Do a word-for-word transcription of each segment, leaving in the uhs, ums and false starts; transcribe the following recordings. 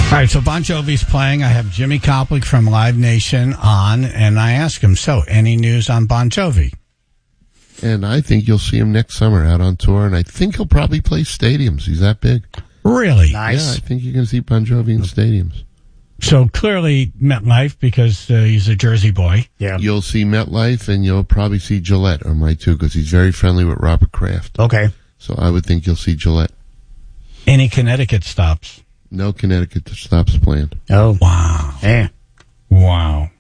All right, so Bon Jovi's playing. I have Jimmy Koplik from Live Nation on, and I ask him, so any news on Bon Jovi? And I think you'll see him next summer out on tour, and I think he'll probably play stadiums. He's that big. Really? Nice. Yeah, I think you're going to see Bon Jovi in stadiums. So clearly MetLife, because uh, he's a Jersey boy. Yeah. You'll see MetLife, and you'll probably see Gillette on my too, because he's very friendly with Robert Kraft. Okay. So I would think you'll see Gillette. Any Connecticut stops? No Connecticut stops planned. Oh. Wow. Yeah. Wow.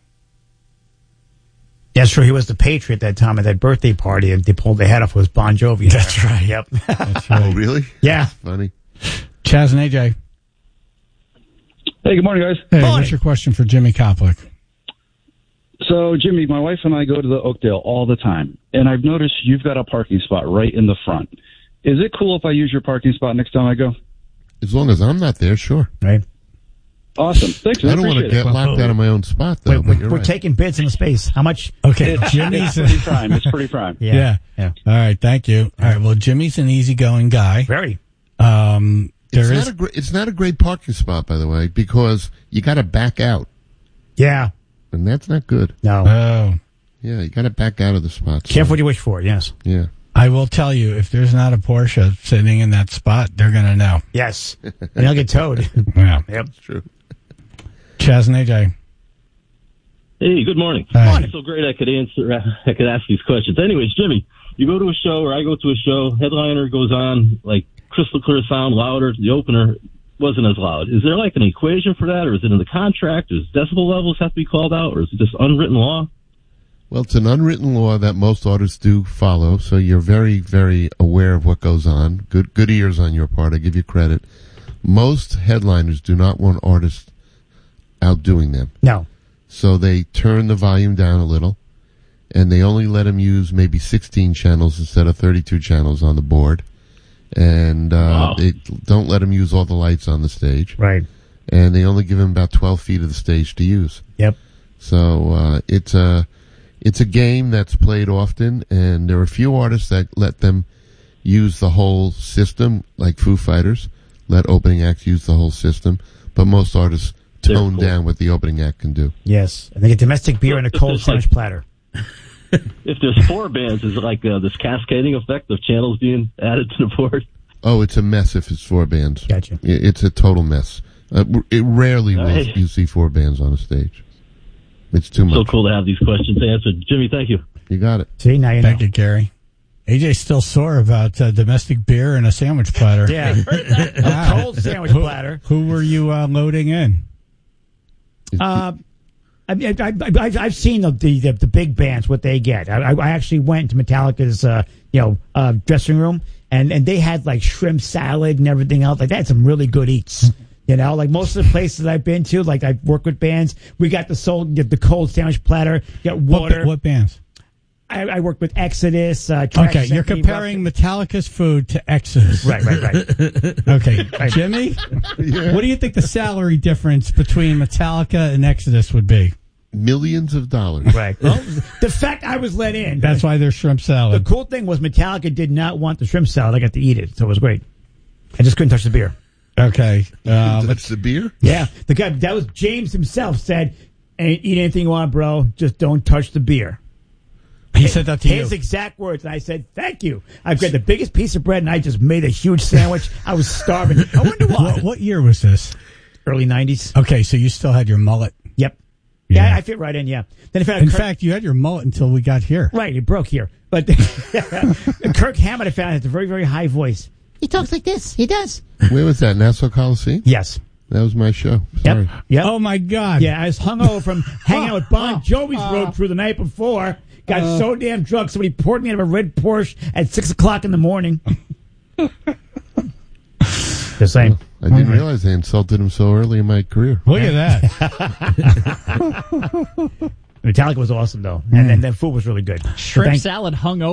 That's true. He was the Patriot that time at that birthday party, and they pulled their head off with Bon Jovi. That's right. Yep. That's right. Oh, really? Yeah. That's funny. Chaz and A J. Hey, good morning, guys. Hey, Morning. what's your question for Jimmy Koplik? So, Jimmy, my wife and I go to the Oakdale all the time, and I've noticed you've got a parking spot right in the front. Is it cool if I use your parking spot next time I go? As long as I'm not there, sure. Right. Awesome. Thanks, man. I don't want to Appreciate get it. locked out of my own spot, though. Wait, but we're, you're we're right. taking bids in the space. How much? Okay, It's, Jimmy's it's pretty prime. It's pretty prime. Yeah. yeah. Yeah. All right, thank you. All right, well, Jimmy's an easygoing guy. Very. Um, there It's is not, a great, it's not a great parking spot, by the way, because you got to back out, Yeah. and that's not good. No. Oh, Yeah, you got to back out of the spot. so- Careful what you wish for. Yes. Yeah. I will tell you, if there's not a Porsche sitting in that spot, they're gonna know. Yes. And they'll get towed. Yeah. Yep. It's true. Chaz and A J. Hey, good morning. Hi. It's so great I could answer, I could ask these questions. Anyways, Jimmy, you go to a show or I go to a show, headliner goes on, like crystal clear sound, louder. The opener wasn't as loud. Is there like an equation for that, or is it in the contract? Does decibel levels have to be called out, or is it just unwritten law? Well, it's an unwritten law that most artists do follow, so you're very, very aware of what goes on. Good, good ears on your part. I give you credit. Most headliners do not want artists outdoing them. No. So they turn the volume down a little, and they only let them use maybe sixteen channels instead of thirty-two channels on the board. And uh, Wow. they don't let them use all the lights on the stage. Right. And they only give them about twelve feet of the stage to use. Yep. So uh, it's a it's a game that's played often, and there are a few artists that let them use the whole system, like Foo Fighters, let opening acts use the whole system. But most artists They're tone cool. down what the opening act can do. Yes. And they get domestic beer and a If cold it's like- sandwich platter. If there's four bands, is it like uh, this cascading effect of channels being added to the board? Oh, it's a mess if it's four bands. Gotcha. I- It's a total mess. Uh, it rarely will Nice. you see four bands on a stage. It's too much. So cool to have these questions answered. Jimmy, thank you. You got it. See, now you know. Thank you, Gary. A J's still sore about uh, domestic beer and a sandwich platter. Yeah. A cold sandwich Who, platter. who were you uh, loading in? Uh, I, I, I, I've, I've seen the, the the big bands what they get. I, I actually went to Metallica's uh, you know uh, dressing room and, and they had like shrimp salad and everything else. Like they had some really good eats. You know, like most of the places I've been to, like I work with bands, we got the soul, the cold sandwich platter, you got What, water. ba- what bands? I, I worked with Exodus. Uh, Trash Okay, you're Symphony, comparing Rough- Metallica's food to Exodus. Right, right, right. Okay, Jimmy, Yeah. what do you think the salary difference between Metallica and Exodus would be? Millions of dollars. Right. Well, the fact I was let in. That's why there's shrimp The salad. cool thing was Metallica did not want the shrimp salad. I got to eat it, so it was great. I just couldn't touch the beer. Okay, uh, That's the beer? Yeah, the guy that was James himself said, "Ain't eat anything you want, bro. Just don't touch the beer." he said that to His you. exact words, and I said, "Thank you." I grabbed the biggest piece of bread, and I just made a huge sandwich. I was starving. I wonder why. What, what year was this? Early nineties. Okay, so you still had your mullet. Yep. Yeah, Yeah. I fit right in. Yeah. Then if I had In Kirk, fact, you had your mullet until we got here. right, it broke here. But Kirk Hammett, I found, has a very, very high voice. He talks like this. He does. Where was that? Nassau Coliseum? Yes. That was my show. Sorry. Yep. Yep. Oh my God! Yeah, I was hungover from hanging out with Bon Jovi's road crew the night before. Got so damn drunk, somebody poured me out of a red Porsche at six o'clock in the morning. The same. I didn't realize they insulted him so early in my career. Look at that. Metallica was awesome though, and then the food was really good. Shrimp Thank- salad hung